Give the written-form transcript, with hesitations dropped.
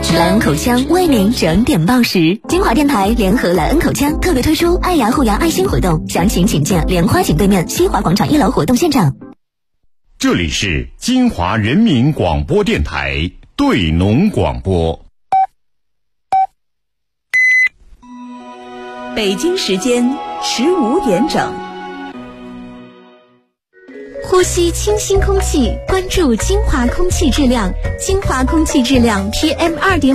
莱恩口腔为您整点报时。金华电台联合莱恩口腔特别推出爱牙护牙爱心活动，详情请见莲花井对面西华广场1楼活动现场。 这里是金华人民广播电台对农广播。 北京时间15点整。 呼吸清新空气，关注金华空气质量。金华空气质量 PM2.5